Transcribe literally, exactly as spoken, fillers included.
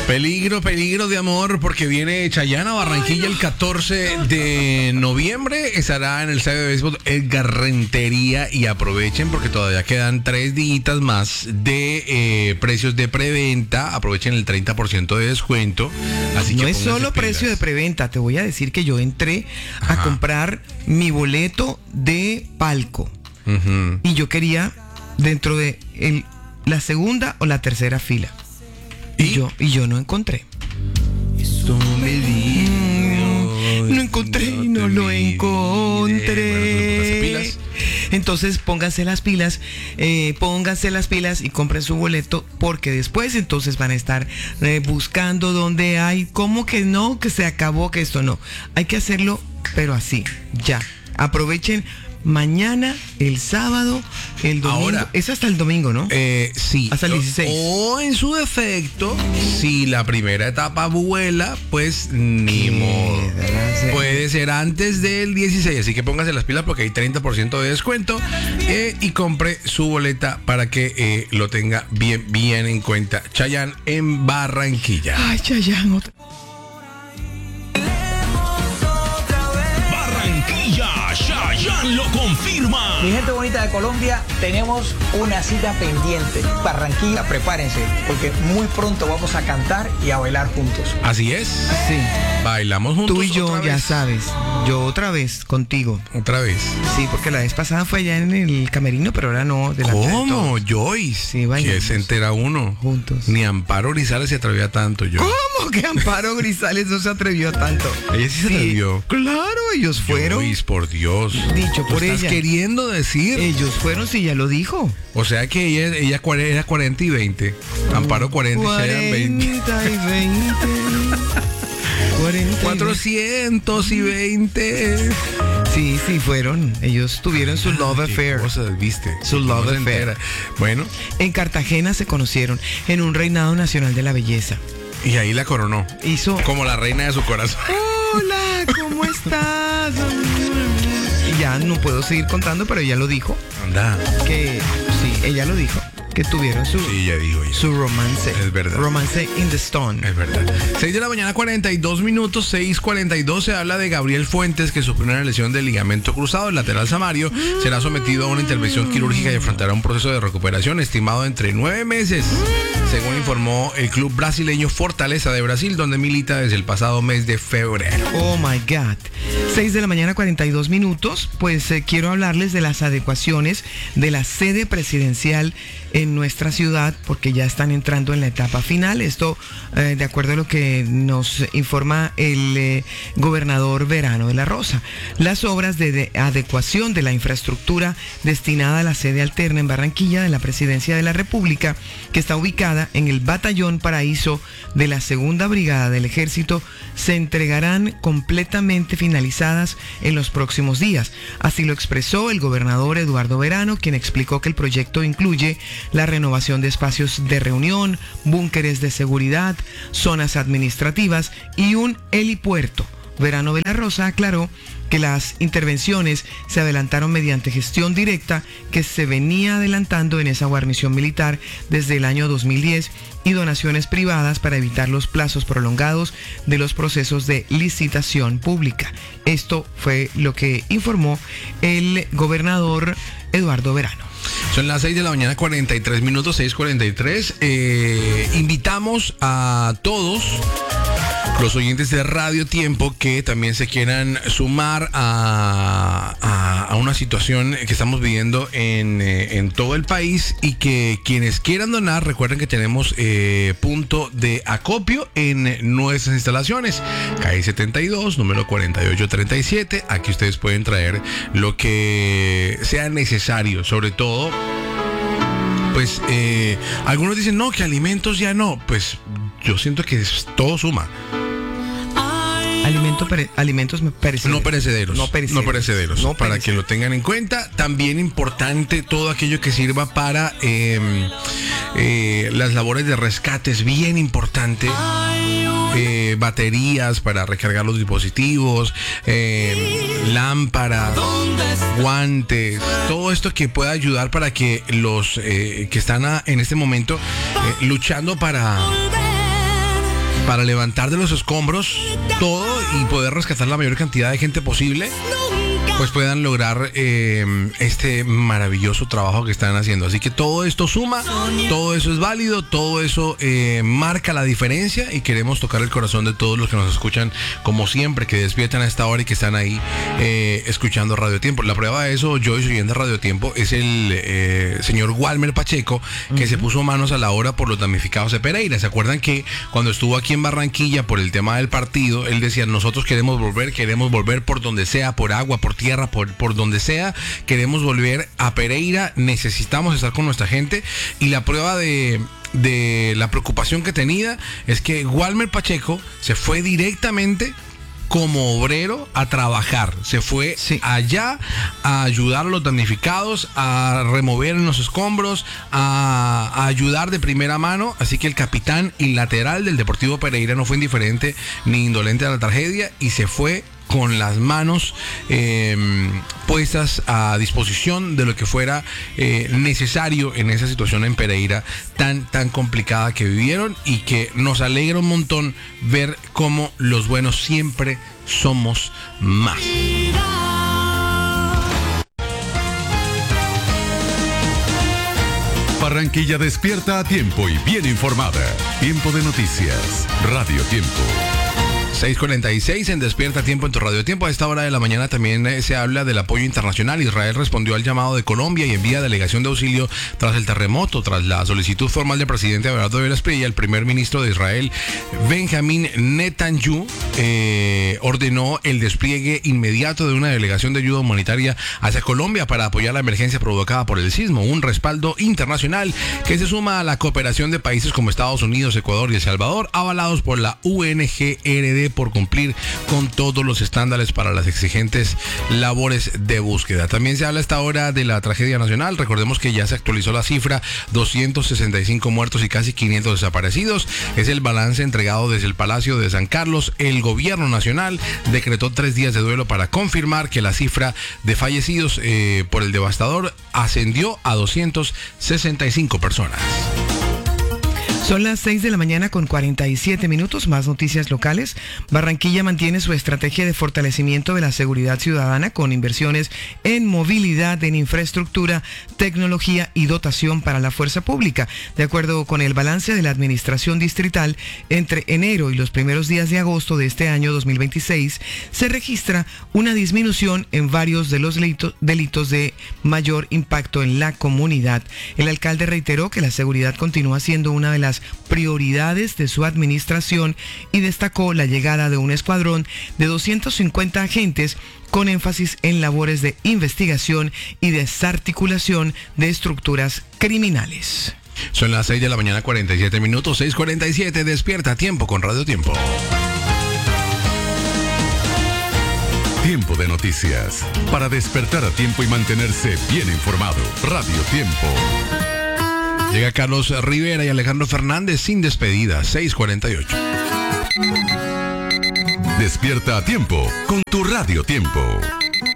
Peligro, peligro de amor, porque viene Chayanne a Barranquilla el catorce de noviembre. Estará en el estadio de béisbol Edgar Rentería y aprovechen porque todavía quedan tres días más de eh, precios de preventa. Aprovechen el treinta por ciento de descuento. Así no que es solo pilas. Precio de preventa. Te voy a decir que yo entré Ajá. a comprar mi boleto de palco. Uh-huh. Y yo quería dentro de el, la segunda o la tercera fila. Y, ¿Y yo y yo no encontré. Eso me dijo, mm, no encontré, no, no lo encontré. Bueno, pilas. Entonces pónganse las pilas, eh, pónganse las pilas y compren su boleto, porque después entonces van a estar eh, buscando dónde hay, cómo que no, que se acabó, que esto no. Hay que hacerlo, pero así, ya. Aprovechen. Mañana, el sábado, el domingo. Ahora, es hasta el domingo, ¿no? Eh, sí. Hasta el dieciséis. O en su defecto, si la primera etapa vuela, pues ni modo. Puede ser antes del dieciséis. Así que póngase las pilas porque hay treinta por ciento de descuento. Eh, y compre su boleta para que eh, lo tenga bien, bien en cuenta. Chayanne en Barranquilla. Ay, Chayanne, otra. Chayanne lo confirma. Mi gente bonita de Colombia, tenemos una cita pendiente. Barranquilla, prepárense, porque muy pronto vamos a cantar y a bailar juntos. Así es. Sí. Bailamos juntos. Tú y yo, otra ya vez. sabes. Yo otra vez contigo. Otra vez. Sí, porque la vez pasada fue allá en el camerino, pero ahora no. ¿Cómo? Joyce. Sí, bailamos. Que se entera uno. Juntos. Ni Amparo Grisales se atrevía tanto, yo. ¿Cómo que Amparo Grisales no se atrevió tanto? Ella sí se atrevió. Claro, ellos fueron. Joyce, por Dios. Dicho por ¿Estás ella. queriendo decir? Ellos fueron, si ya lo dijo. O sea que ella, ella era cuarenta y veinte. Amparo cuarenta y Chayanne veinte. cuarenta y veinte. cuarenta cuatrocientos veinte. Sí, sí, fueron. Ellos tuvieron su love affair. Cosas, ¿viste? Su love affair. Entera. Bueno. En Cartagena se conocieron en un reinado nacional de la belleza. Y ahí la coronó. Hizo. Como la reina de su corazón. Hola, ¿cómo estás? Y ya no puedo seguir contando, pero ella lo dijo. Anda. Que sí, ella lo dijo. Que tuvieron su, sí, ya dijo ella. su romance. Es verdad. Romance in the Stone. Es verdad. seis de la mañana, cuarenta y dos minutos, seis cuarenta y dos. Se habla de Gabriel Fuentes, que sufrió una lesión del ligamento cruzado, el lateral samario. Será sometido a una intervención quirúrgica y enfrentará un proceso de recuperación estimado entre nueve meses, según informó el club brasileño Fortaleza de Brasil, donde milita desde el pasado mes de febrero. Oh my God. seis de la mañana, cuarenta y dos minutos. Pues eh, quiero hablarles de las adecuaciones de la sede presidencial en nuestra ciudad, porque ya están entrando en la etapa final. Esto eh, de acuerdo a lo que nos informa el eh, gobernador Verano de la Rosa. Las obras de, de adecuación de la infraestructura destinada a la sede alterna en Barranquilla de la Presidencia de la República, que está ubicada en el Batallón Paraíso de la Segunda Brigada del Ejército, se entregarán completamente finalizadas en los próximos días. Así lo expresó el gobernador Eduardo Verano, quien explicó que el proyecto incluye la renovación de espacios de reunión, búnkeres de seguridad, zonas administrativas y un helipuerto. Verano de la Rosa aclaró que las intervenciones se adelantaron mediante gestión directa que se venía adelantando en esa guarnición militar desde el año dos mil diez y donaciones privadas para evitar los plazos prolongados de los procesos de licitación pública. Esto fue lo que informó el gobernador Eduardo Verano. Son las seis de la mañana, cuarenta y tres minutos, seis cuarenta y tres. Eh, invitamos a todos los oyentes de Radio Tiempo que también se quieran sumar a, a, a una situación que estamos viviendo en, eh, en todo el país, y que quienes quieran donar, recuerden que tenemos eh, punto de acopio en nuestras instalaciones, calle setenta y dos, número cuarenta y ocho treinta y siete. Aquí ustedes pueden traer lo que sea necesario, sobre todo pues eh, algunos dicen no, que alimentos ya no. Pues yo siento que todo suma. Alimento pere, alimentos perecederos. No perecederos. No perecederos. No perecederos. No para perecederos. que lo tengan en cuenta. También importante todo aquello que sirva para eh, eh, las labores de rescate. Es bien importante. Eh, baterías para recargar los dispositivos, eh, lámparas, guantes, todo esto que pueda ayudar para que los eh, que están a, en este momento eh, luchando para para levantar de los escombros todo y poder rescatar la mayor cantidad de gente posible, pues puedan lograr eh, este maravilloso trabajo que están haciendo. Así que todo esto suma, todo eso es válido, todo eso eh, marca la diferencia, y queremos tocar el corazón de todos los que nos escuchan, como siempre, que despiertan a esta hora y que están ahí eh, escuchando Radio Tiempo. La prueba de eso, yo soy oyente de Radio Tiempo, es el eh, señor Walmer Pacheco, que uh-huh. se puso manos a la obra por los damnificados de Pereira. ¿Se acuerdan que cuando estuvo aquí en Barranquilla por el tema del partido, él decía, nosotros queremos volver, queremos volver por donde sea, por agua, por tierra, Tierra, por, por donde sea, queremos volver a Pereira, necesitamos estar con nuestra gente? Y la prueba de, de la preocupación que tenía es que Walmer Pacheco se fue directamente como obrero a trabajar, se fue sí. allá a ayudar a los damnificados, a remover los escombros, a, a ayudar de primera mano. Así que el capitán y lateral del Deportivo Pereira no fue indiferente ni indolente a la tragedia, y se fue con las manos eh, puestas a disposición de lo que fuera eh, necesario en esa situación en Pereira tan, tan complicada que vivieron, y que nos alegra un montón ver cómo los buenos siempre somos más. Barranquilla despierta a tiempo y bien informada. Tiempo de noticias. Radio Tiempo. seis cuarenta y seis en Despierta Tiempo en tu Radio Tiempo. A esta hora de la mañana también eh, se habla del apoyo internacional. Israel respondió al llamado de Colombia y envía delegación de auxilio tras el terremoto. Tras la solicitud formal del presidente Abelardo Velasprilla, el primer ministro de Israel, Benjamín Netanyahu, eh, ordenó el despliegue inmediato de una delegación de ayuda humanitaria hacia Colombia para apoyar la emergencia provocada por el sismo. Un respaldo internacional que se suma a la cooperación de países como Estados Unidos, Ecuador y El Salvador, avalados por la U N G R D por cumplir con todos los estándares para las exigentes labores de búsqueda. También se habla a esta hora de la tragedia nacional. Recordemos que ya se actualizó la cifra, doscientos sesenta y cinco muertos y casi quinientos desaparecidos. Es el balance entregado desde el Palacio de San Carlos. El gobierno nacional decretó tres días de duelo para confirmar que la cifra de fallecidos eh, por el devastador ascendió a doscientos sesenta y cinco personas. Son las seis de la mañana con cuarenta y siete minutos, más noticias locales. Barranquilla mantiene su estrategia de fortalecimiento de la seguridad ciudadana con inversiones en movilidad, en infraestructura, tecnología y dotación para la fuerza pública. De acuerdo con el balance de la administración distrital, entre enero y los primeros días de agosto de este año dos mil veintiséis, se registra una disminución en varios de los delitos, delitos de mayor impacto en la comunidad. El alcalde reiteró que la seguridad continúa siendo una de las prioridades de su administración y destacó la llegada de un escuadrón de doscientos cincuenta agentes con énfasis en labores de investigación y desarticulación de estructuras criminales. Son las seis de la mañana, cuarenta y siete minutos, seis cuarenta y siete, Despierta Tiempo con Radio Tiempo. Tiempo de noticias. Para despertar a tiempo y mantenerse bien informado. Radio Tiempo. Llega Carlos Rivera y Alejandro Fernández sin despedida, seis cuarenta y ocho. Despierta a tiempo con tu Radio Tiempo.